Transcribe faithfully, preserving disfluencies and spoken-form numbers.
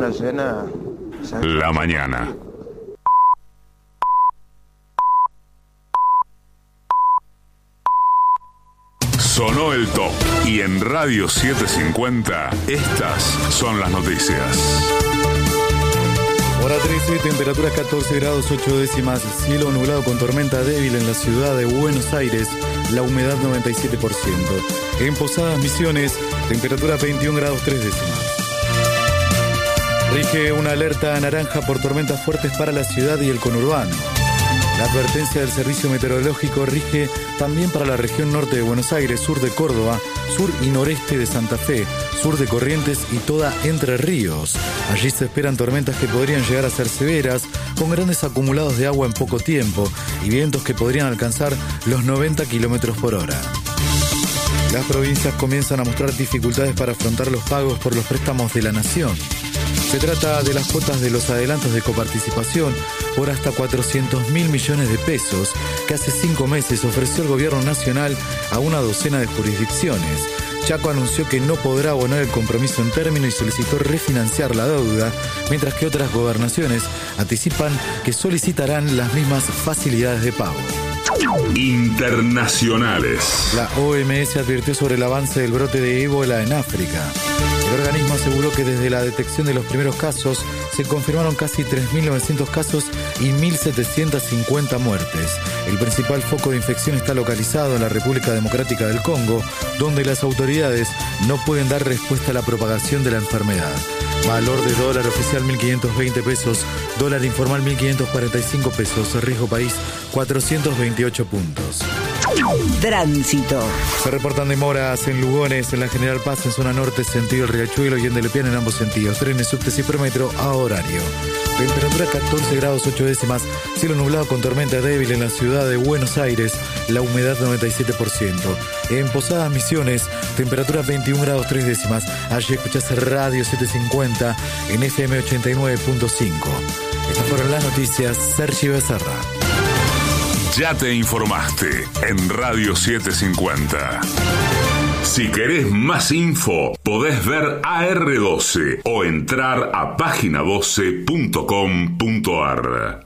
luna llena... La mañana. Sonó el top y en Radio setecientos cincuenta estas son las noticias. Hora trece, temperatura catorce grados ocho décimas, cielo nublado con tormenta débil en la ciudad de Buenos Aires, la humedad noventa y siete por ciento. En Posadas Misiones, temperatura veintiún grados tres décimas. Rige una alerta naranja por tormentas fuertes para la ciudad y el conurbano. La advertencia del Servicio Meteorológico rige también para la región norte de Buenos Aires, sur de Córdoba, sur y noreste de Santa Fe, sur de Corrientes y toda Entre Ríos. Allí se esperan tormentas que podrían llegar a ser severas, con grandes acumulados de agua en poco tiempo y vientos que podrían alcanzar los noventa kilómetros por hora. Las provincias comienzan a mostrar dificultades para afrontar los pagos por los préstamos de la nación. Se trata de las cuotas de los adelantos de coparticipación por hasta cuatrocientos mil millones de pesos que hace cinco meses ofreció el gobierno nacional a una docena de jurisdicciones. Chaco anunció que no podrá abonar el compromiso en término y solicitó refinanciar la deuda, mientras que otras gobernaciones anticipan que solicitarán las mismas facilidades de pago. Internacionales. La O M S advirtió sobre el avance del brote de ébola en África. El organismo aseguró que desde la detección de los primeros casos se confirmaron casi tres mil novecientos casos y mil setecientas cincuenta muertes. El principal foco de infección está localizado en la República Democrática del Congo, donde las autoridades no pueden dar respuesta a la propagación de la enfermedad. Valor de dólar oficial mil quinientos veinte pesos, dólar informal mil quinientos cuarenta y cinco pesos, riesgo país cuatrocientos veintiocho puntos. Tránsito. Se reportan demoras en Lugones, en la General Paz, en zona norte, sentido el Riachuelo y en Delepiane en ambos sentidos. Trenes, subtes y Prometro a horario. Temperatura catorce grados ocho décimas, cielo nublado con tormenta débil en la ciudad de Buenos Aires, la humedad noventa y siete por ciento. En Posadas Misiones, temperatura veintiún grados tres décimas. Allí escuchás Radio setecientos cincuenta en F M ochenta y nueve punto cinco. Estas fueron las noticias. Sergio Becerra. Ya te informaste en Radio setecientos cincuenta. Si querés más info, podés ver A R doce o entrar a página doce punto com punto ar.